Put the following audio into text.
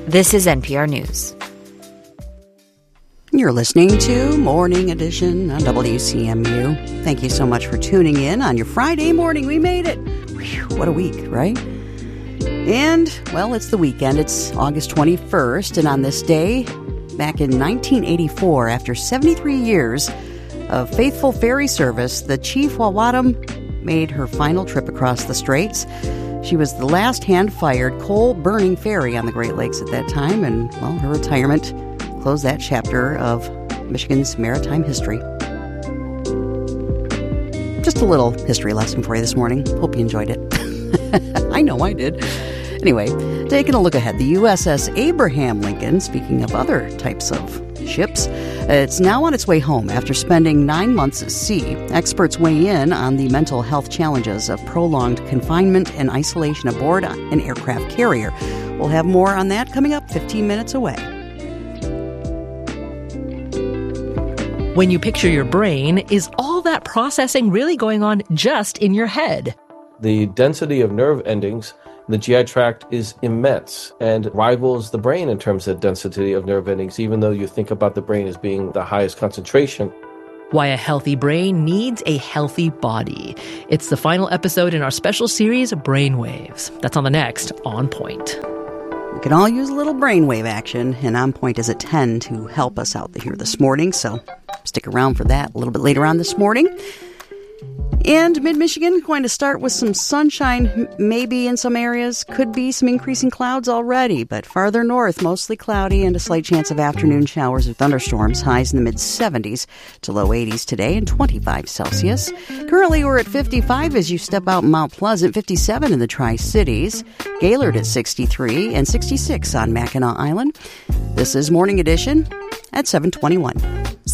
This is NPR News. You're listening to Morning Edition on WCMU. Thank you so much for tuning in on your Friday morning. We made it. Whew, what a week, right? And, well, it's the weekend. It's August 21st, and on this day, back in 1984, after 73 years of faithful ferry service, the Chief Wauwatomi made her final trip across the Straits. She was the last hand-fired coal-burning ferry on the Great Lakes at that time, and, well, her retirement closed that chapter of Michigan's maritime history. Just a little history lesson for you this morning. Hope you enjoyed it. I know I did. Anyway, taking a look ahead, the USS Abraham Lincoln, speaking of other types of ships, it's now on its way home after spending 9 months at sea. Experts weigh in on the mental health challenges of prolonged confinement and isolation aboard an aircraft carrier. We'll have more on that coming up 15 minutes away. When you picture your brain, is all that processing really going on just in your head? The density of nerve endings in the GI tract is immense and rivals the brain in terms of density of nerve endings, even though you think about the brain as being the highest concentration. Why a healthy brain needs a healthy body. It's the final episode in our special series, Brainwaves. That's on the next On Point. We can all use a little brainwave action, and On Point is at 10 to help us out here this morning, so stick around for that a little bit later on this morning. And mid-Michigan, going to start with some sunshine, maybe in some areas. Could be some increasing clouds already, but farther north, mostly cloudy and a slight chance of afternoon showers or thunderstorms. Highs in the mid-70s to low 80s today and 25 Celsius. Currently, we're at 55 as you step out Mount Pleasant, 57 in the Tri-Cities. Gaylord at 63 and 66 on Mackinac Island. This is Morning Edition at 7:21.